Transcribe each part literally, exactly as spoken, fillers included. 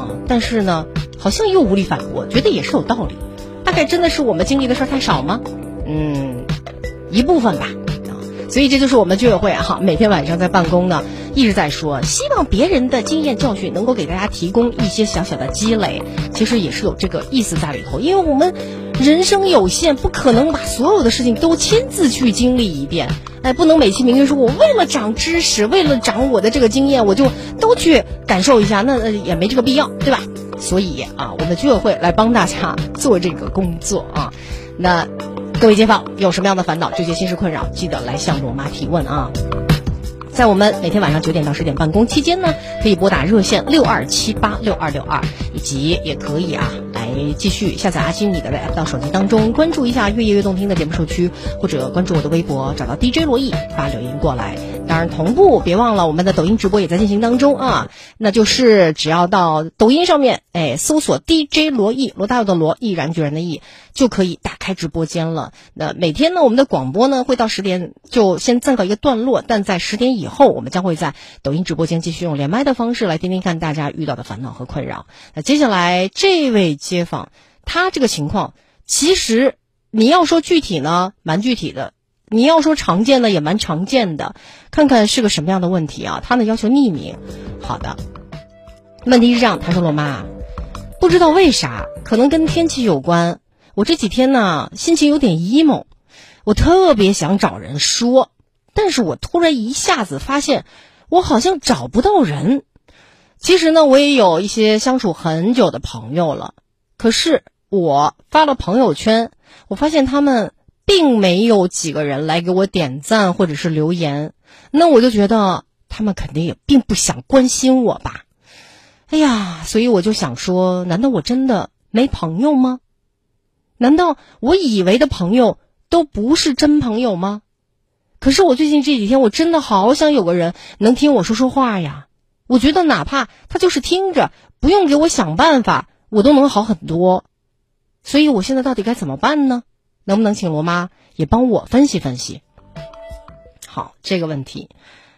啊，但是呢好像又无力反驳，觉得也是有道理。大概真的是我们经历的事儿太少吗？嗯，一部分吧。所以这就是我们居委会哈，每天晚上在办公呢一直在说，希望别人的经验教训能够给大家提供一些小小的积累，其实也是有这个意思在里头。因为我们人生有限，不可能把所有的事情都亲自去经历一遍，哎，不能美其名曰说我为了长知识，为了长我的这个经验，我就都去感受一下，那也没这个必要，对吧？所以啊，我们居委会来帮大家做这个工作啊。那各位街坊有什么样的烦恼、纠结、心事、困扰，记得来向罗妈提问啊。在我们每天晚上九点到十点办公期间呢，可以拨打热线六二七八六二六二，以及也可以啊来继续下载阿基米德的 app 到手机当中，关注一下越夜越动听的节目社区，或者关注我的微博，找到 D J 罗毅发留言过来。当然同步别忘了我们的抖音直播也在进行当中啊，那就是只要到抖音上面哎搜索 D J 罗毅，罗大佑的罗，毅然决然的毅，就可以打开直播间了。那每天呢我们的广播呢会到十点就先暂告一个段落，但在十点以后我们将会在抖音直播间继续用连麦的方式来听听看大家遇到的烦恼和困扰。那接下来这位街坊他这个情况其实你要说具体呢蛮具体的，你要说常见的也蛮常见的，看看是个什么样的问题啊。他呢要求匿名。好的，问题是这样，他说罗妈，不知道为啥，可能跟天气有关，我这几天呢心情有点 emo， 我特别想找人说，但是我突然一下子发现我好像找不到人。其实呢我也有一些相处很久的朋友了，可是我发了朋友圈，我发现他们并没有几个人来给我点赞或者是留言，那我就觉得他们肯定也并不想关心我吧。哎呀，所以我就想说，难道我真的没朋友吗？难道我以为的朋友都不是真朋友吗？可是我最近这几天我真的好想有个人能听我说说话呀，我觉得哪怕他就是听着，不用给我想办法，我都能好很多。所以我现在到底该怎么办呢？能不能请罗妈也帮我分析分析？好，这个问题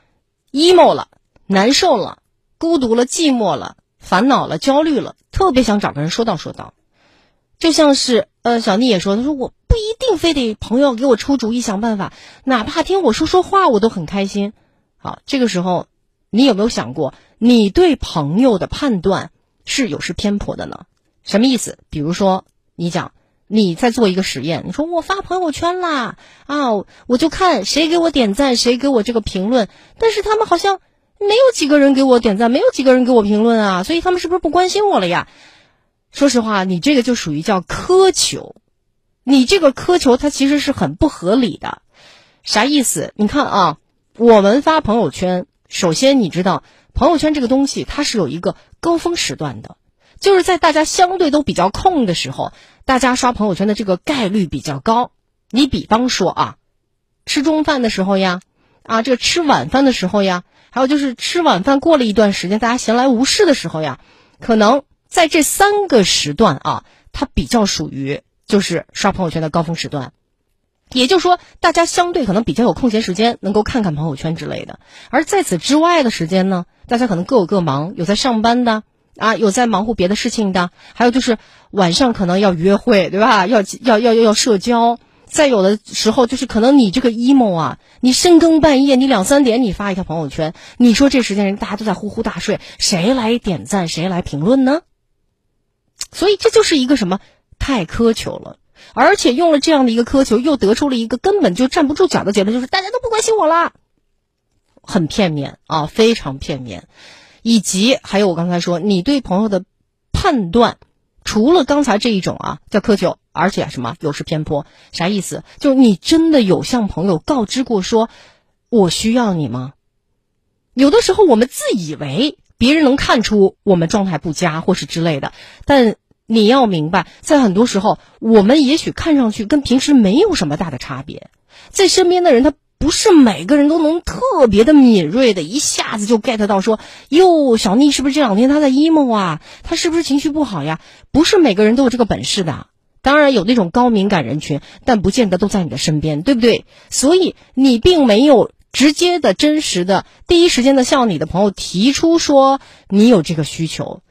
emo 了，难受了，孤独了，寂寞了，烦恼了，焦虑了，特别想找个人说道说道。就像是呃，小妮也说，她说我不一定非得朋友给我出主意想办法，哪怕听我说说话我都很开心。好，这个时候你有没有想过，你对朋友的判断是有失偏颇的呢？什么意思？比如说你讲你在做一个实验，你说我发朋友圈啦啊，我就看谁给我点赞，谁给我这个评论，但是他们好像没有几个人给我点赞，没有几个人给我评论啊，所以他们是不是不关心我了呀？说实话，你这个就属于叫苛求，你这个苛求它其实是很不合理的。啥意思？你看啊，我们发朋友圈，首先你知道朋友圈这个东西它是有一个高峰时段的，就是在大家相对都比较空的时候，大家刷朋友圈的这个概率比较高。你比方说啊，吃中饭的时候呀，啊，这个吃晚饭的时候呀，还有就是吃晚饭过了一段时间大家闲来无事的时候呀，可能在这三个时段啊，它比较属于就是刷朋友圈的高峰时段。也就是说大家相对可能比较有空闲时间能够看看朋友圈之类的。而在此之外的时间呢，大家可能各有各忙，有在上班的啊，有在忙活别的事情的，还有就是晚上可能要约会，对吧？要要要要社交。再有的时候就是可能你这个 emo 啊，你深更半夜，你两三点你发一条朋友圈，你说这时间人大家都在呼呼大睡，谁来点赞谁来评论呢？所以这就是一个什么太苛求了，而且用了这样的一个苛求，又得出了一个根本就站不住脚的结论，就是大家都不关心我啦，很片面啊，非常片面。以及还有我刚才说，你对朋友的判断，除了刚才这一种啊叫苛求，而且什么有失偏颇。啥意思？就你真的有向朋友告知过说我需要你吗？有的时候我们自以为别人能看出我们状态不佳或是之类的，但你要明白，在很多时候我们也许看上去跟平时没有什么大的差别，在身边的人他不是每个人都能特别的敏锐的一下子就 get 到说，哟，小妮是不是这两天她在 emo 啊，她是不是情绪不好呀？不是每个人都有这个本事的。当然有那种高敏感人群，但不见得都在你的身边，对不对？所以你并没有直接的真实的第一时间的向你的朋友提出说你有这个需求，